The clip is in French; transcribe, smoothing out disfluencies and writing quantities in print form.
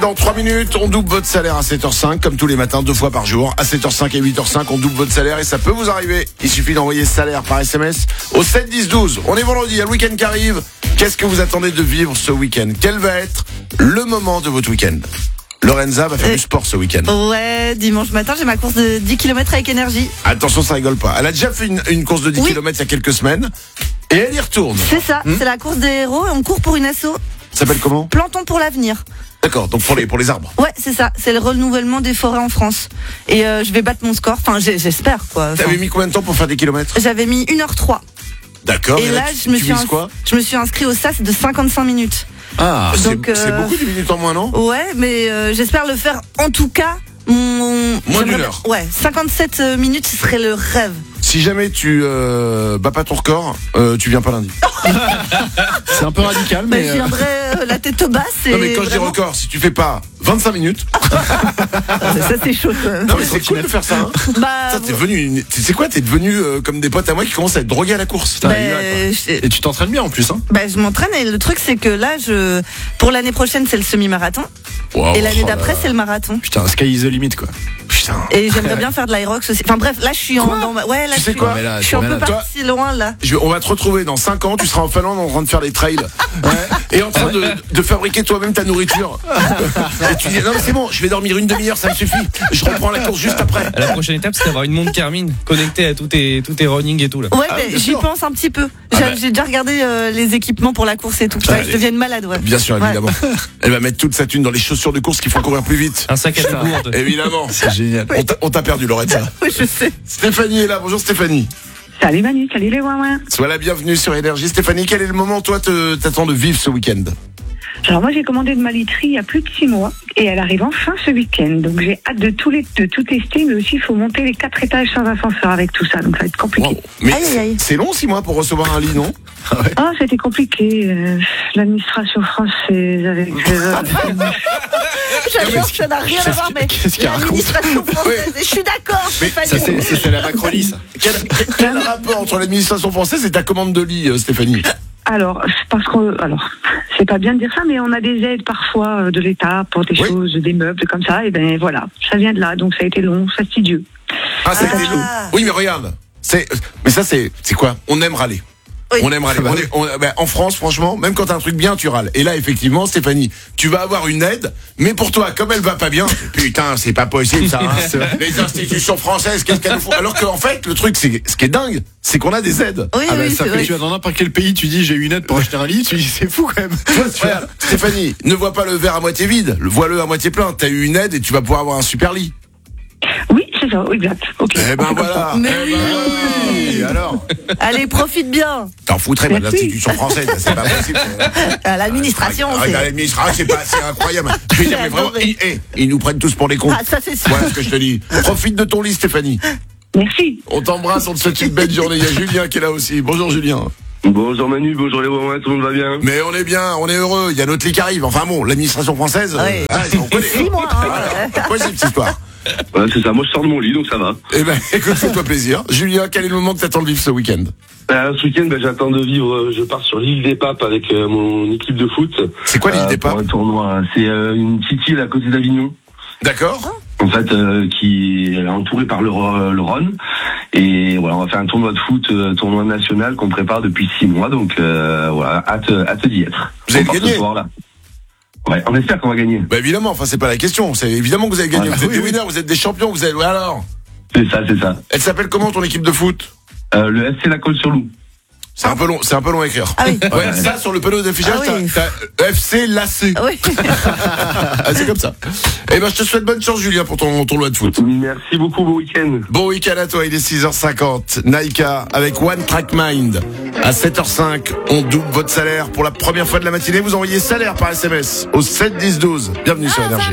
dans 3 minutes. On double votre salaire à 7h05, comme tous les matins, 2 fois par jour. À 7h05 et 8h05, on double votre salaire et ça peut vous arriver. Il suffit d'envoyer salaire par SMS au 7 10 12. On est vendredi, il y a le week-end qui arrive. Qu'est-ce que vous attendez de vivre ce week-end? Quel va être le moment de votre week-end? Lorenza va faire du sport ce week-end. Ouais, dimanche matin, j'ai ma course de 10 km avec énergie. Attention, ça rigole pas. Elle a déjà fait une course de 10 km il y a quelques semaines. Et elle y retourne. C'est ça, c'est la course des héros et on court pour une asso. Ça s'appelle comment? Plantons pour l'avenir. D'accord, donc pour les arbres. Ouais, c'est ça, c'est le renouvellement des forêts en France. Et je vais battre mon score, enfin j'espère quoi. T'avais mis combien de temps pour faire des kilomètres? J'avais mis 1h03. D'accord. Et là, je me suis inscrit au SAS de 55 minutes. Ah, donc c'est beaucoup de minutes en moins, non? Ouais, mais j'espère le faire en tout cas. Moins d'une heure. Ouais, 57 minutes, ce serait le rêve. Si jamais tu bats pas ton record, tu viens pas lundi. C'est un peu radical, mais je viendrai la tête basse. Non, mais quand je dis record, si tu fais pas 25 minutes. Ça c'est chaud. Non, mais c'est cool de faire ça. Hein. Bah, ça, t'es devenu c'est quoi? T'es devenu comme des potes à moi qui commencent à être drogués à la course. et tu t'entraînes bien en plus, hein? Bah, je m'entraîne et le truc c'est que là, pour l'année prochaine c'est le semi-marathon. Wow, et l'année d'après c'est le marathon. Putain, sky is the limit quoi. Putain. Et j'aimerais bien faire de l'aerox aussi. Enfin bref, là je suis ouais, là tu sais quoi? Je suis un peu parti loin là. On va te retrouver dans 5 ans, tu seras en Finlande en train de faire des trails. Et en train de fabriquer toi-même ta nourriture. Et tu dis non mais c'est bon, je vais dormir une demi-heure, ça me suffit. Je reprends la course juste après. La prochaine étape, c'est d'avoir une montre Garmin connectée à tous tes running et tout là. Ouais, mais j'y pense un petit peu. J'ai déjà regardé les équipements pour la course et tout. Ouais, je deviens malade, ouais. Bien sûr, évidemment. Elle va mettre toute sa thune dans les chaussures de course qui font courir plus vite. Un sac à dos lourd. Évidemment. C'est génial. On t'a perdu, Lorenza. Oui, je sais. Stéphanie est là. Bonjour Stéphanie. Salut Manu, salut les ouin-ouin. Sois la bienvenue sur Énergie. Stéphanie, quel est le moment, toi, t'attends de vivre ce week-end? Alors moi j'ai commandé de ma literie il y a plus de 6 mois et elle arrive enfin ce week-end. Donc j'ai hâte de tout tester, mais aussi il faut monter les 4 étages sans ascenseur avec tout ça, donc ça va être compliqué. Wow. Mais aïe. c'est long 6 mois pour recevoir un lit, non? Ah, c'était compliqué. L'administration française avec... J'adore, ça n'a rien à voir, mais l'administration française, et je suis d'accord. Ça c'est la Macronie, ça. Quel rapport entre l'administration française et ta commande de lit, Stéphanie? Alors, c'est pas bien de dire ça, mais on a des aides parfois de l'État pour des choses, des meubles comme ça, et ben voilà, ça vient de là, donc ça a été long, fastidieux. Ah, ça a été long. Oui, mais regarde, mais ça c'est quoi? On aime râler. Oui. On aime râler. En France, franchement, même quand t'as un truc bien, tu râles. Et là, effectivement, Stéphanie, tu vas avoir une aide, mais pour toi, comme elle va pas bien, putain, c'est pas possible, ça. Hein. Les institutions françaises, qu'est-ce qu'elles font? Alors qu'en fait, le truc, ce qui est dingue, c'est qu'on a des aides. Oui, ça fait que tu vas dans n'importe quel pays, tu dis j'ai eu une aide pour acheter un lit, tu dis c'est fou quand même. Regarde, Stéphanie, ne vois pas le verre à moitié vide, vois-le à moitié plein. T'as eu une aide et tu vas pouvoir avoir un super lit. Oui, c'est ça, exact. Ok. Eh ben voilà. Mais oui. Alors. Allez, profite bien. T'en foutrais de l'institution française, c'est pas possible. L'administration, c'est pas assez incroyable. Je veux dire, mais vraiment, ils nous prennent tous pour des cons. Ah, ça c'est sûr. Voilà ce que je te dis. Profite de ton lit, Stéphanie. Merci. On t'embrasse, on te souhaite une belle journée. Il y a Julien qui est là aussi. Bonjour Julien. Bonjour Manu, bonjour les ouin-ouin, tout le monde va bien? Mais on est bien, on est heureux. Il y a notre lit qui arrive. Enfin bon, l'administration française. Ouais. On connaît. 6 mois. C'est possible cette histoire. Ouais, c'est ça, moi je sors de mon lit donc ça va. Eh ben, écoute, fais-toi plaisir. Julien, quel est le moment que t'attends de vivre ce week-end? Ce week-end, j'attends de vivre, je pars sur l'île des Papes avec mon équipe de foot. C'est quoi l'île des Papes? Un tournoi, c'est une petite île à côté d'Avignon. D'accord. En fait, qui est entourée par le Rhône. Et voilà, on va faire un tournoi de foot, tournoi national qu'on prépare depuis 6 mois. Donc voilà, hâte d'y être. Vous allez gagner? Ouais, on espère qu'on va gagner. Bah évidemment, enfin c'est pas la question. C'est évidemment que vous allez gagner. Vous êtes des winners, vous êtes des champions. Vous êtes. Ouais, alors. C'est ça. Elle s'appelle comment ton équipe de foot? Le FC La Colle-sur-Loup. C'est un peu long à écrire. Ah oui. Ouais, ça sur le panneau d'affichage, t'as FC Lacé. Oui. C'est comme ça. Eh ben je te souhaite bonne chance Julien pour ton tournoi de foot. Merci beaucoup, bon week-end. Bon week-end à toi, il est 6h50. Naika avec One Track Mind. À 7h05, on double votre salaire pour la première fois de la matinée. Vous envoyez salaire par SMS au 7 10 12. Bienvenue sur Énergie.